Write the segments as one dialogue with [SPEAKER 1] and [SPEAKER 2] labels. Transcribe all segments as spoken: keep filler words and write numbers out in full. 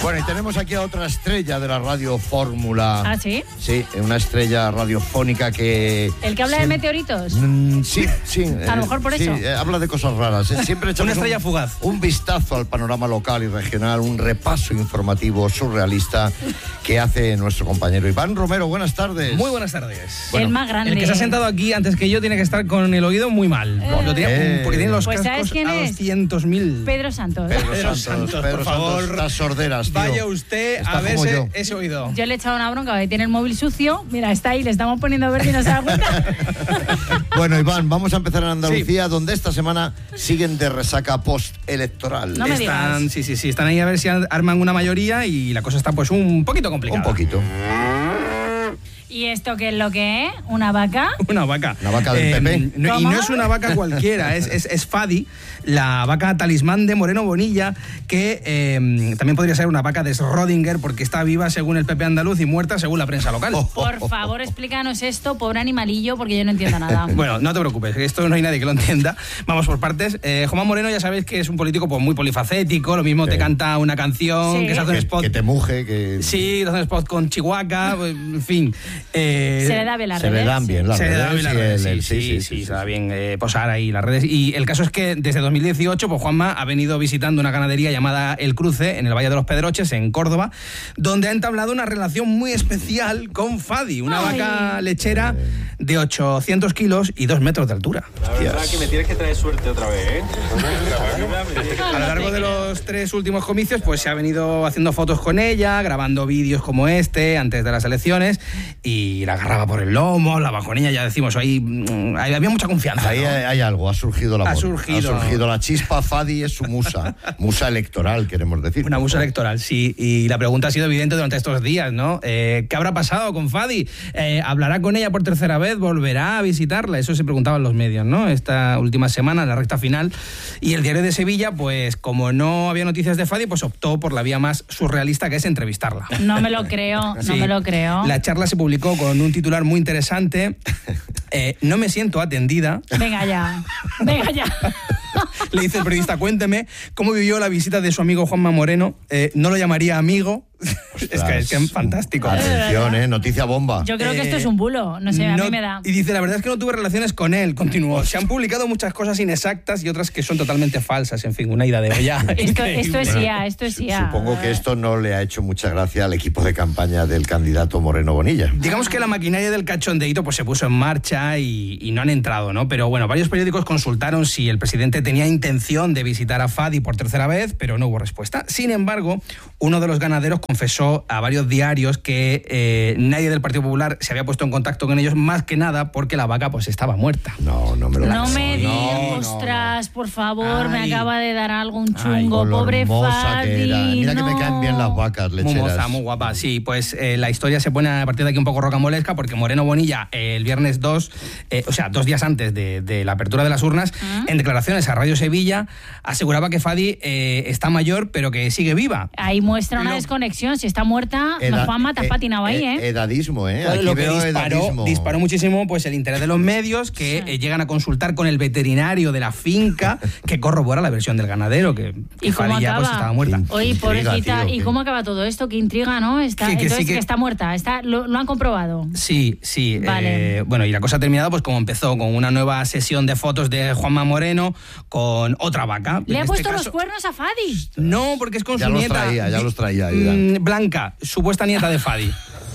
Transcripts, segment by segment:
[SPEAKER 1] Bueno, y tenemos aquí a otra estrella de la radio Fórmula.
[SPEAKER 2] ¿Ah, sí?
[SPEAKER 1] Sí, una estrella radiofónica que...
[SPEAKER 2] ¿El que habla
[SPEAKER 1] sí,
[SPEAKER 2] de meteoritos?
[SPEAKER 1] Mm, sí, sí.
[SPEAKER 2] A lo mejor por
[SPEAKER 1] sí,
[SPEAKER 2] eso.
[SPEAKER 1] Eh, habla de cosas raras. Eh. Siempre echamos
[SPEAKER 3] una estrella
[SPEAKER 1] un,
[SPEAKER 3] fugaz.
[SPEAKER 1] Un vistazo al panorama local y regional, un repaso informativo surrealista que hace nuestro compañero Iván Romero. Buenas tardes.
[SPEAKER 3] Muy buenas tardes.
[SPEAKER 2] Bueno, el más grande.
[SPEAKER 3] El que se ha sentado aquí antes que yo tiene que estar con el oído muy mal.
[SPEAKER 2] Eh.
[SPEAKER 3] Porque, tiene,
[SPEAKER 1] Eh.
[SPEAKER 3] porque tiene los
[SPEAKER 2] Pues ¿sabes
[SPEAKER 3] cascos
[SPEAKER 2] quién
[SPEAKER 3] a
[SPEAKER 2] es?
[SPEAKER 3] doscientos mil.
[SPEAKER 2] Pedro Santos.
[SPEAKER 1] Pedro,
[SPEAKER 3] Pedro
[SPEAKER 1] Santos,
[SPEAKER 3] Santos,
[SPEAKER 1] Pedro
[SPEAKER 3] por
[SPEAKER 1] Santos,
[SPEAKER 3] favor,
[SPEAKER 1] estas sorderas, tío.
[SPEAKER 3] Vaya usted
[SPEAKER 1] Está
[SPEAKER 3] a verse
[SPEAKER 1] como yo.
[SPEAKER 3] ese oído.
[SPEAKER 2] Yo le he echado una bronca, que tiene el móvil sucio. Mira, está ahí, le estamos poniendo a ver si no se da cuenta.
[SPEAKER 1] Bueno, Iván, vamos a empezar en Andalucía, sí, donde esta semana siguen de resaca postelectoral.
[SPEAKER 2] No me
[SPEAKER 3] están,
[SPEAKER 2] digas.
[SPEAKER 3] sí, sí, sí, están ahí a ver si arman una mayoría y la cosa está pues un poquito complicada.
[SPEAKER 1] Un poquito.
[SPEAKER 2] ¿Y esto qué es lo que es? ¿Una vaca?
[SPEAKER 3] Una vaca.
[SPEAKER 1] Una vaca del
[SPEAKER 3] Eh,
[SPEAKER 1] P P.
[SPEAKER 3] no, y
[SPEAKER 2] ¿Cómo?
[SPEAKER 3] no es una vaca cualquiera, es, es, es Fadi, la vaca talismán de Moreno Bonilla, que eh, también podría ser una vaca de Schrödinger, porque está viva según el P P andaluz y muerta según la prensa local.
[SPEAKER 1] Oh.
[SPEAKER 2] Por favor, explícanos esto, pobre animalillo, porque yo no entiendo nada.
[SPEAKER 3] Bueno, no te preocupes, esto no hay nadie que lo entienda. Vamos por partes. Eh, Juanma Moreno ya sabéis que es un político pues, muy polifacético, lo mismo
[SPEAKER 1] Sí.
[SPEAKER 3] te canta una canción,
[SPEAKER 2] Sí.
[SPEAKER 3] que se hace un
[SPEAKER 1] Que,
[SPEAKER 3] spot.
[SPEAKER 1] que te muje, que...
[SPEAKER 3] Sí, te hace un spot con Chihuahua, en fin. Eh,
[SPEAKER 2] Se le da bien las
[SPEAKER 1] se
[SPEAKER 2] redes.
[SPEAKER 1] le dan bien las
[SPEAKER 3] Se le da
[SPEAKER 1] redes.
[SPEAKER 3] bien las
[SPEAKER 1] y
[SPEAKER 3] redes,
[SPEAKER 1] el-
[SPEAKER 3] sí,
[SPEAKER 1] el-
[SPEAKER 3] sí, sí, se da bien eh, posar ahí las redes. Y el caso es que desde dos mil dieciocho, pues Juanma ha venido visitando una ganadería llamada El Cruce, en el Valle de los Pedroches, en Córdoba, donde ha entablado una relación muy especial con Fadi, una
[SPEAKER 2] Ay.
[SPEAKER 3] vaca lechera de ochocientos kilos y dos metros de altura.
[SPEAKER 4] La verdad que me tienes que traer suerte otra vez, ¿eh?
[SPEAKER 3] A lo largo de los tres últimos comicios, pues se ha venido haciendo fotos con ella, grabando vídeos como este antes de las elecciones, y la agarraba por el lomo, la con ella, ya decimos, ahí, mm, ahí había mucha confianza.
[SPEAKER 1] Ahí
[SPEAKER 3] ¿no?
[SPEAKER 1] hay, hay algo, ha surgido la
[SPEAKER 3] Ha surgido.
[SPEAKER 1] Ha surgido la chispa. Fadi es su musa. Musa electoral, queremos decir.
[SPEAKER 3] Una musa electoral, sí. Y la pregunta ha sido evidente durante estos días, ¿no? Eh, ¿Qué habrá pasado con Fadi? Eh, ¿Hablará con ella por tercera vez? ¿Volverá a visitarla? Eso se preguntaban los medios, ¿no? Esta última semana, la recta final. Y el Diario de Sevilla, pues como no había noticias de Fadi, pues optó por la vía más surrealista, que es entrevistarla.
[SPEAKER 2] No me lo creo, no
[SPEAKER 3] Sí.
[SPEAKER 2] me lo creo.
[SPEAKER 3] La charla se publicó con un titular muy interesante. Eh, no me siento atendida.
[SPEAKER 2] Venga ya, venga ya.
[SPEAKER 3] Le dice el periodista, cuénteme cómo vivió la visita de su amigo Juanma Moreno. Eh, no lo llamaría amigo. Es que, es que es fantástico.
[SPEAKER 1] Atención, ¿eh? Noticia bomba.
[SPEAKER 2] Yo creo que
[SPEAKER 3] Eh,
[SPEAKER 2] esto es un bulo, no sé, a
[SPEAKER 3] No-
[SPEAKER 2] mí me da.
[SPEAKER 3] Y dice, la verdad es que no tuve relaciones con él, continuó. Se han publicado muchas cosas inexactas y otras que son totalmente falsas. En fin, una ida de olla.
[SPEAKER 2] Esto,
[SPEAKER 3] increíble.
[SPEAKER 2] esto es I A, esto es I A.
[SPEAKER 1] Supongo que esto no le ha hecho mucha gracia al equipo de campaña del candidato Moreno Bonilla.
[SPEAKER 3] Digamos que la maquinaria del cachondeíto pues, se puso en marcha y, y no han entrado, ¿no? Pero bueno, varios periódicos consultaron si el presidente tenía intención de visitar a Fadi por tercera vez, pero no hubo respuesta. Sin embargo, uno de los ganaderos confesó a varios diarios que eh, nadie del Partido Popular se había puesto en contacto con ellos, más que nada porque la vaca pues estaba muerta.
[SPEAKER 1] No, no me lo
[SPEAKER 2] No
[SPEAKER 1] creo.
[SPEAKER 2] me digas,
[SPEAKER 1] no,
[SPEAKER 2] ostras, por favor, me
[SPEAKER 3] Ay.
[SPEAKER 2] acaba de dar algo un
[SPEAKER 3] Ay,
[SPEAKER 2] chungo,
[SPEAKER 1] con lo
[SPEAKER 2] pobre
[SPEAKER 1] hermosa
[SPEAKER 2] Fadi.
[SPEAKER 1] que era. Mira que me
[SPEAKER 2] no.
[SPEAKER 1] caen bien las vacas
[SPEAKER 3] Muy
[SPEAKER 1] lecheras.
[SPEAKER 3] moza, muy guapa, sí. Pues eh, la historia se pone a partir de aquí un poco rocamolesca porque Moreno Bonilla eh, el viernes dos, eh, o sea, dos días antes de, de la apertura de las urnas,
[SPEAKER 2] ¿Ah?
[SPEAKER 3] en declaraciones a Radio Sevilla, aseguraba que Fadi eh, está mayor pero que sigue viva.
[SPEAKER 2] Ahí muestra una
[SPEAKER 3] Lo-
[SPEAKER 2] desconexión. Si está muerta,
[SPEAKER 1] Eda-
[SPEAKER 2] no, Juanma, te has
[SPEAKER 1] eh,
[SPEAKER 2] patinado ahí, ¿eh?
[SPEAKER 1] Edadismo, ¿eh?
[SPEAKER 3] Claro,
[SPEAKER 1] Aquí
[SPEAKER 3] lo que
[SPEAKER 1] veo
[SPEAKER 3] disparó,
[SPEAKER 1] edadismo.
[SPEAKER 3] disparó muchísimo pues el interés de los medios que
[SPEAKER 2] Sí.
[SPEAKER 3] eh, llegan a consultar con el veterinario de la finca que corrobora la versión del ganadero, que, que
[SPEAKER 2] ¿Y cómo
[SPEAKER 3] Fadi ya pues,
[SPEAKER 2] acaba?
[SPEAKER 3] estaba muerta.
[SPEAKER 1] Qué
[SPEAKER 2] Oye,
[SPEAKER 1] intriga,
[SPEAKER 2] pobrecita,
[SPEAKER 1] tío,
[SPEAKER 2] ¿y
[SPEAKER 1] qué-
[SPEAKER 2] cómo acaba todo esto? Qué intriga, ¿no? Está,
[SPEAKER 3] Que- que sí
[SPEAKER 2] entonces,
[SPEAKER 3] que-
[SPEAKER 2] que está muerta, está, lo, lo han comprobado.
[SPEAKER 3] Sí, sí.
[SPEAKER 2] Vale.
[SPEAKER 3] eh, bueno, y la cosa ha terminado pues como empezó, con una nueva sesión de fotos de Juanma Moreno con otra vaca.
[SPEAKER 2] ¿Le
[SPEAKER 3] En
[SPEAKER 2] ha
[SPEAKER 3] este
[SPEAKER 2] puesto
[SPEAKER 3] caso-
[SPEAKER 2] los cuernos a Fadi?
[SPEAKER 3] No, porque es con
[SPEAKER 1] Ya
[SPEAKER 3] su
[SPEAKER 1] los
[SPEAKER 3] nieta.
[SPEAKER 1] traía, ya
[SPEAKER 3] Di-
[SPEAKER 1] los traía, ya.
[SPEAKER 3] mm, Blanca, supuesta nieta de Fadi.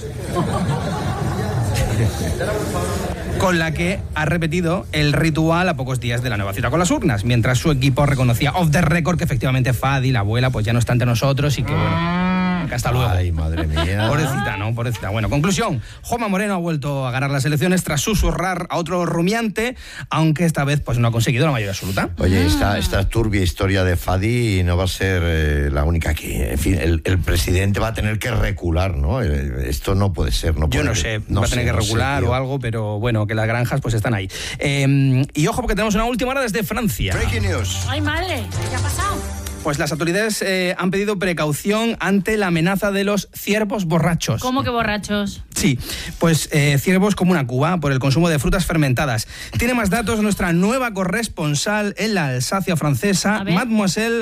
[SPEAKER 3] Con la que ha repetido el ritual a pocos días de la nueva cita con las urnas, mientras su equipo reconocía off the record que efectivamente Fadi, la abuela, pues ya no está entre nosotros y que bueno, que hasta luego.
[SPEAKER 1] Ay, madre mía.
[SPEAKER 3] Pobrecita, ¿no? Pobrecita. Bueno, conclusión. Juanma Moreno ha vuelto a ganar las elecciones tras susurrar a otro rumiante, aunque esta vez pues no ha conseguido la mayoría absoluta.
[SPEAKER 1] Oye, esta, esta turbia historia de Fadi no va a ser eh, la única aquí. En fin, el, el presidente va a tener que recular, ¿no? Eh, Esto no puede ser. No
[SPEAKER 3] Yo
[SPEAKER 1] puede-
[SPEAKER 3] no sé,
[SPEAKER 1] no
[SPEAKER 3] va a
[SPEAKER 1] sé,
[SPEAKER 3] tener que
[SPEAKER 1] no sé,
[SPEAKER 3] regular
[SPEAKER 1] tío.
[SPEAKER 3] o algo, pero bueno, que las granjas pues están ahí. Eh, y ojo porque tenemos una última hora desde Francia.
[SPEAKER 1] Breaking news.
[SPEAKER 2] ¡Ay, madre! ¿Qué ha pasado?
[SPEAKER 3] Pues las autoridades eh, han pedido precaución ante la amenaza de los ciervos borrachos.
[SPEAKER 2] ¿Cómo que borrachos?
[SPEAKER 3] Sí, pues eh, ciervos como una Cuba por el consumo de frutas fermentadas. Tiene más datos nuestra nueva corresponsal en la Alsacia francesa,
[SPEAKER 2] A ver.
[SPEAKER 3] Mademoiselle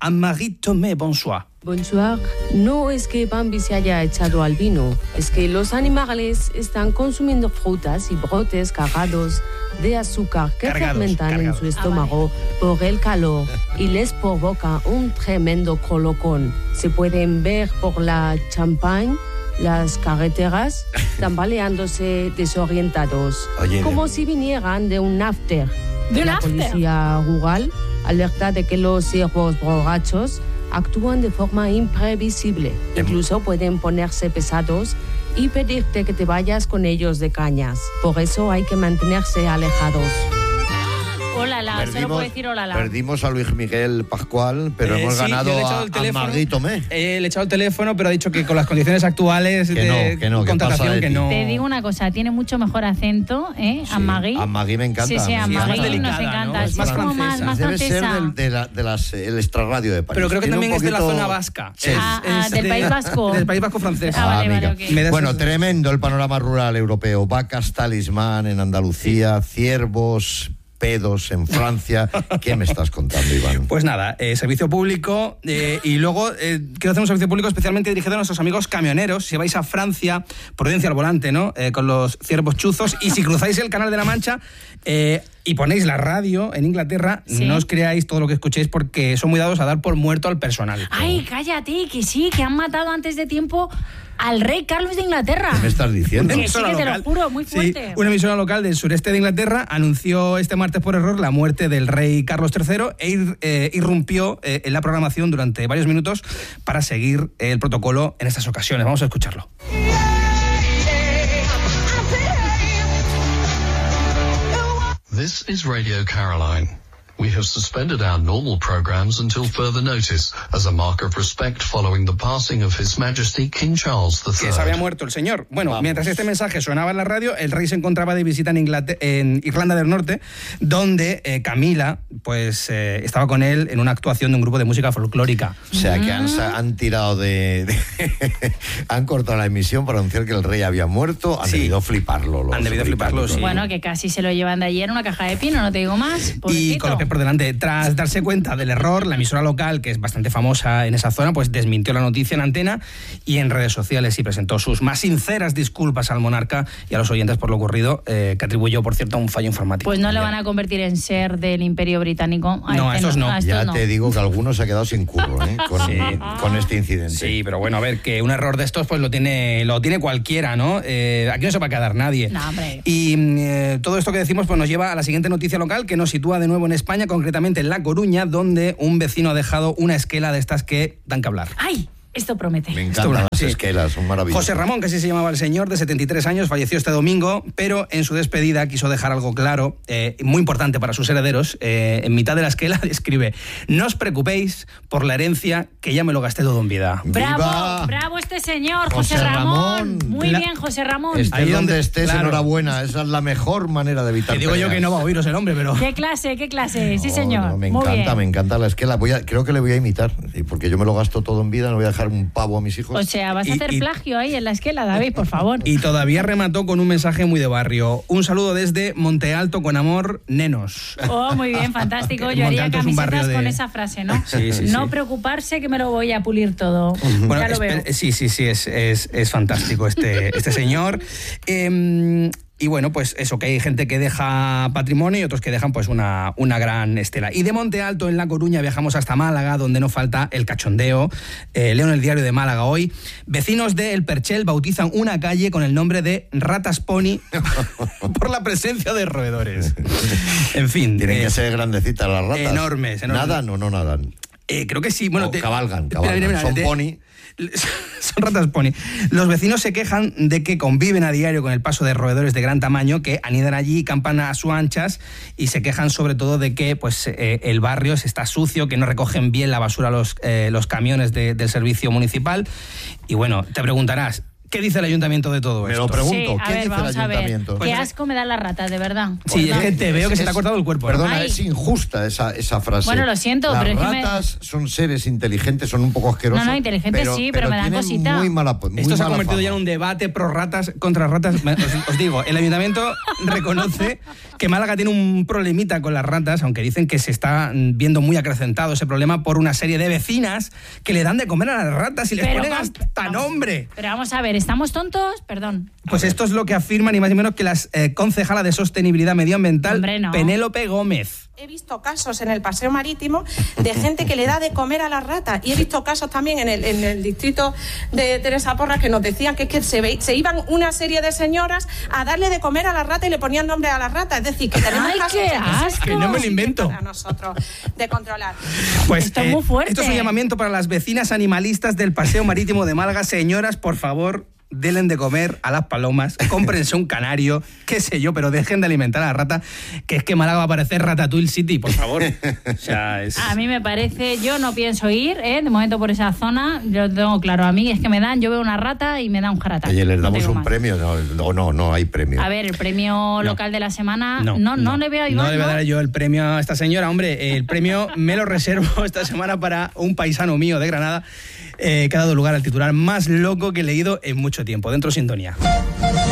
[SPEAKER 3] Anne-Marie Thomé, bonsoir.
[SPEAKER 5] Bonsoir. No es que Bambi se haya echado al vino, es que los animales están consumiendo frutas y brotes cargados de azúcar que
[SPEAKER 3] Cargados,
[SPEAKER 5] fermentan
[SPEAKER 3] cargados.
[SPEAKER 5] en su estómago por el calor y les provoca un tremendo colocón. Se pueden ver por la champagne las carreteras tambaleándose desorientados,
[SPEAKER 1] Oye,
[SPEAKER 5] como si vinieran de un after.
[SPEAKER 2] ¿De un
[SPEAKER 5] la
[SPEAKER 2] after?
[SPEAKER 5] policía rural alerta de que los ciervos borrachos actúan de forma imprevisible. Incluso pueden ponerse pesados y pedirte que te vayas con ellos de cañas. Por eso hay que mantenerse alejados.
[SPEAKER 2] Hola, la, solo puedo decir hola, la.
[SPEAKER 1] perdimos a Luis Miguel Pascual, pero
[SPEAKER 3] Eh,
[SPEAKER 1] hemos
[SPEAKER 3] sí,
[SPEAKER 1] ganado
[SPEAKER 3] yo le he
[SPEAKER 1] a,
[SPEAKER 3] echado el
[SPEAKER 1] a
[SPEAKER 3] teléfono.
[SPEAKER 1] Magui Tomé.
[SPEAKER 3] Eh, le he echado el teléfono, pero ha dicho que con las condiciones actuales
[SPEAKER 1] Que
[SPEAKER 3] de
[SPEAKER 1] no, que no, que
[SPEAKER 3] contratación,
[SPEAKER 1] pasa de
[SPEAKER 3] que
[SPEAKER 1] ti.
[SPEAKER 3] no.
[SPEAKER 2] Te digo una cosa, tiene mucho mejor acento, ¿eh?
[SPEAKER 1] Sí,
[SPEAKER 2] A Magui.
[SPEAKER 1] a Magui me encanta.
[SPEAKER 2] Sí, sí, a
[SPEAKER 1] Sí, es más
[SPEAKER 2] Magui nos
[SPEAKER 3] delicada,
[SPEAKER 2] encanta.
[SPEAKER 3] ¿no?
[SPEAKER 2] Es,
[SPEAKER 3] Es más
[SPEAKER 2] como más,
[SPEAKER 3] francesa.
[SPEAKER 2] más
[SPEAKER 1] Debe ser
[SPEAKER 2] francesa.
[SPEAKER 1] del, de la, de las, el extrarradio de París.
[SPEAKER 3] Pero creo que
[SPEAKER 1] Tiene un
[SPEAKER 3] también es de la
[SPEAKER 1] poquito-
[SPEAKER 3] zona vasca.
[SPEAKER 1] Sí.
[SPEAKER 2] Ah, ah, del País Vasco.
[SPEAKER 3] Del País Vasco francés.
[SPEAKER 2] Ah, vale,
[SPEAKER 1] amiga.
[SPEAKER 2] vale, ok.
[SPEAKER 3] Me da
[SPEAKER 1] Bueno,
[SPEAKER 3] esa-
[SPEAKER 1] tremendo el panorama rural europeo. Vacas talismán en Andalucía, ciervos, pedos en Francia. ¿Qué me estás contando, Iván?
[SPEAKER 3] Pues nada, eh, servicio público eh, y luego eh, quiero hacer un servicio público especialmente dirigido a nuestros amigos camioneros. Si vais a Francia, prudencia al volante, ¿no? Eh, con los ciervos chuzos. Y si cruzáis el Canal de la Mancha eh, y ponéis la radio en Inglaterra,
[SPEAKER 2] Sí.
[SPEAKER 3] no os creáis todo lo que escuchéis porque son muy dados a dar por muerto al personal.
[SPEAKER 2] Ay, cállate, que sí, que han matado antes de tiempo al rey Carlos de Inglaterra.
[SPEAKER 1] ¿Qué me estás diciendo?
[SPEAKER 2] Que sí, que te lo
[SPEAKER 3] local.
[SPEAKER 2] juro, muy
[SPEAKER 3] Sí,
[SPEAKER 2] fuerte.
[SPEAKER 3] una emisora local del sureste de Inglaterra anunció este martes por error la muerte del rey Carlos tercero e ir- eh, irrumpió eh, en la programación durante varios minutos para seguir el protocolo en estas ocasiones. Vamos a escucharlo.
[SPEAKER 6] This is Radio Caroline. We have suspended our normal programs until further notice, as a mark of respect following the passing of His Majesty King Charles the
[SPEAKER 3] Que se había
[SPEAKER 6] third.
[SPEAKER 3] muerto el señor. Bueno,
[SPEAKER 1] Vamos.
[SPEAKER 3] mientras este mensaje sonaba en la radio, el rey se encontraba de visita en, Inglater- en Irlanda del Norte, donde eh, Camila pues eh, estaba con él en una actuación de un grupo de música folclórica.
[SPEAKER 1] O sea, que han, sa- han tirado de... de- han cortado la emisión para anunciar que el rey había muerto. Han
[SPEAKER 3] Sí.
[SPEAKER 1] debido fliparlo. Los
[SPEAKER 3] Han debido fliparlo,
[SPEAKER 1] británicos.
[SPEAKER 3] sí.
[SPEAKER 2] Bueno, que casi se lo llevan de ayer en una caja de pino, no te digo más.
[SPEAKER 3] Y
[SPEAKER 2] pobrecito.
[SPEAKER 3] con los pies por delante, tras darse cuenta del error, la emisora local, que es bastante famosa en esa zona, pues desmintió la noticia en antena y en redes sociales y presentó sus más sinceras disculpas al monarca y a los oyentes por lo ocurrido, eh, que atribuyó, por cierto, a un fallo informático.
[SPEAKER 2] Pues no le van a convertir en ser del Imperio Británico. A
[SPEAKER 3] No, a
[SPEAKER 2] este
[SPEAKER 3] estos no.
[SPEAKER 2] a estos
[SPEAKER 1] Ya
[SPEAKER 2] no.
[SPEAKER 1] te digo que alguno se ha quedado sin curro, ¿eh? Con, con este incidente.
[SPEAKER 3] Sí, pero bueno, a ver, que un error de estos pues lo tiene, lo tiene cualquiera, ¿no? Eh, aquí no se va a quedar nadie.
[SPEAKER 2] No, hombre.
[SPEAKER 3] Y eh, todo esto que decimos pues nos lleva a la siguiente noticia local que nos sitúa de nuevo en España, concretamente en La Coruña, donde un vecino ha dejado una esquela de estas que dan que hablar.
[SPEAKER 2] ¡Ay! Esto promete.
[SPEAKER 1] Me
[SPEAKER 3] Esto,
[SPEAKER 1] encantan las
[SPEAKER 3] sí.
[SPEAKER 1] esquelas, son maravillosas.
[SPEAKER 3] José Ramón, que así se llamaba el señor, de setenta y tres años, falleció este domingo, pero en su despedida quiso dejar algo claro, eh, muy importante para sus herederos. Eh, en mitad de la esquela escribe: no os preocupéis por la herencia, que ya me lo gasté todo en vida.
[SPEAKER 2] ¡Bravo!
[SPEAKER 1] ¡Viva!
[SPEAKER 2] ¡Bravo este señor, José,
[SPEAKER 1] José
[SPEAKER 2] Ramón!
[SPEAKER 1] Ramón.
[SPEAKER 2] Muy
[SPEAKER 3] La-
[SPEAKER 2] bien, José Ramón.
[SPEAKER 1] Estés
[SPEAKER 3] Ahí
[SPEAKER 1] donde
[SPEAKER 3] donde-
[SPEAKER 1] estés,
[SPEAKER 3] claro.
[SPEAKER 1] enhorabuena. Esa es la mejor manera de evitar
[SPEAKER 3] Te digo yo
[SPEAKER 1] peleas.
[SPEAKER 3] que no va a oíros el hombre, pero...
[SPEAKER 2] ¡Qué clase, qué clase! Sí,
[SPEAKER 1] No,
[SPEAKER 2] señor.
[SPEAKER 1] no, me
[SPEAKER 2] Muy
[SPEAKER 1] encanta,
[SPEAKER 2] bien.
[SPEAKER 1] me encanta la esquela. Voy a, creo que le voy a imitar, sí, porque yo me lo gasto todo en vida, no voy a dejar un pavo a mis hijos.
[SPEAKER 2] O sea, vas a
[SPEAKER 3] Y-
[SPEAKER 2] hacer
[SPEAKER 3] y-
[SPEAKER 2] plagio ahí en la esquela, David, por favor.
[SPEAKER 3] Y todavía remató con un mensaje muy de barrio. Un saludo desde Monte Alto con amor, nenos.
[SPEAKER 2] Oh, muy bien, fantástico.
[SPEAKER 3] Monte
[SPEAKER 2] Yo haría
[SPEAKER 3] Alto es un barrio
[SPEAKER 2] camisetas
[SPEAKER 3] de-
[SPEAKER 2] con esa frase, ¿no?
[SPEAKER 3] Sí, sí,
[SPEAKER 2] no
[SPEAKER 3] sí.
[SPEAKER 2] preocuparse que me lo voy a pulir todo.
[SPEAKER 3] Bueno,
[SPEAKER 2] ya lo
[SPEAKER 3] espe-
[SPEAKER 2] veo.
[SPEAKER 3] sí, sí, sí, es, es, es fantástico este, este señor. Eh, y bueno, pues eso, que hay gente que deja patrimonio y otros que dejan pues una, una gran estela. Y de Monte Alto, en La Coruña, viajamos hasta Málaga, donde no falta el cachondeo. Eh, leo en el diario de Málaga hoy: vecinos de El Perchel bautizan una calle con el nombre de Ratas Pony por la presencia de roedores. En fin.
[SPEAKER 1] Tienen
[SPEAKER 3] eh,
[SPEAKER 1] que ser grandecitas las ratas.
[SPEAKER 3] enormes, enormes.
[SPEAKER 1] ¿Nadan o no nadan?
[SPEAKER 3] Eh, creo que sí. Bueno,
[SPEAKER 1] O cabalgan,
[SPEAKER 3] Mira,
[SPEAKER 1] cabalgan.
[SPEAKER 3] mira, mira,
[SPEAKER 1] Son
[SPEAKER 3] te-
[SPEAKER 1] pony.
[SPEAKER 3] Son ratas pony. Los vecinos se quejan de que conviven a diario con el paso de roedores de gran tamaño que anidan allí y campan a sus anchas, y se quejan sobre todo de que pues, eh, el barrio se está sucio, que no recogen bien la basura los, eh, los camiones de- del servicio municipal. Y bueno, te preguntarás, ¿Qué dice el ayuntamiento de todo
[SPEAKER 1] Me
[SPEAKER 3] esto?
[SPEAKER 1] lo pregunto.
[SPEAKER 2] Sí, a
[SPEAKER 1] ¿Qué
[SPEAKER 2] ver,
[SPEAKER 1] dice
[SPEAKER 2] vamos
[SPEAKER 1] el
[SPEAKER 2] a ver.
[SPEAKER 1] ayuntamiento?
[SPEAKER 2] Qué asco me da la rata, de verdad.
[SPEAKER 3] Sí, es que te veo que
[SPEAKER 1] Es-
[SPEAKER 3] se te ha cortado el cuerpo. ¿no?
[SPEAKER 1] Perdona,
[SPEAKER 2] Ay.
[SPEAKER 1] es injusta esa, esa frase.
[SPEAKER 2] Bueno, lo siento,
[SPEAKER 1] Las
[SPEAKER 2] pero es que me-
[SPEAKER 1] ratas son seres inteligentes, son un poco asquerosos.
[SPEAKER 2] No, no, inteligentes sí, pero me dan
[SPEAKER 1] tienen
[SPEAKER 2] cosita.
[SPEAKER 1] Muy mala, muy
[SPEAKER 3] Esto se ha
[SPEAKER 1] mala
[SPEAKER 3] convertido
[SPEAKER 1] fama.
[SPEAKER 3] ya en un debate pro ratas contra ratas. Os, os digo, el ayuntamiento reconoce que Málaga tiene un problemita con las ratas, aunque dicen que se está viendo muy acrecentado ese problema por una serie de vecinas que le dan de comer a las ratas y les
[SPEAKER 2] Pero
[SPEAKER 3] ponen
[SPEAKER 2] vamos-
[SPEAKER 3] hasta
[SPEAKER 2] vamos-
[SPEAKER 3] nombre.
[SPEAKER 2] Pero vamos a ver, ¿estamos tontos? Perdón.
[SPEAKER 3] Pues esto es lo que afirma ni más ni menos que la eh, concejala de Sostenibilidad Medioambiental,
[SPEAKER 2] Hombre, no.
[SPEAKER 3] Penélope Gómez.
[SPEAKER 7] He visto casos en el paseo marítimo de gente que le da de comer a las ratas y he visto casos también en el, en el distrito de Teresa Porras que nos decían que es que se, ve, se iban una serie de señoras a darle de comer a la rata y le ponían nombre a la rata. Es decir, que tenemos
[SPEAKER 2] ¡Ay,
[SPEAKER 7] casos
[SPEAKER 2] qué
[SPEAKER 7] en esos
[SPEAKER 2] asco!
[SPEAKER 3] Que no me lo
[SPEAKER 7] sitios
[SPEAKER 3] invento.
[SPEAKER 7] para nosotros de controlar.
[SPEAKER 3] Pues
[SPEAKER 2] Esto es muy fuerte.
[SPEAKER 3] esto es un llamamiento para las vecinas animalistas del Paseo Marítimo de Málaga. Señoras, por favor, denle de comer a las palomas, cómprense un canario, qué sé yo, pero dejen de alimentar a la rata, que es que Málaga va a parecer Ratatouille City, por favor. O sea, es...
[SPEAKER 2] A mí me parece, yo no pienso ir, ¿eh? De momento por esa zona, yo lo tengo claro, a mí es que me dan, yo veo una rata y me da un jaratán.
[SPEAKER 1] Oye, les
[SPEAKER 2] No
[SPEAKER 1] damos
[SPEAKER 2] digo
[SPEAKER 1] un
[SPEAKER 2] más.
[SPEAKER 1] premio. No, no, no, no hay premio.
[SPEAKER 2] A ver, el premio local de la semana, no, no, le veo a
[SPEAKER 3] No
[SPEAKER 2] Iván,
[SPEAKER 3] le voy a
[SPEAKER 2] ¿no?
[SPEAKER 3] dar yo el premio a esta señora, hombre. El premio me lo reservo esta semana para un paisano mío de Granada, eh, que ha dado lugar al titular más loco que he leído en mucho tiempo. Dentro sintonía.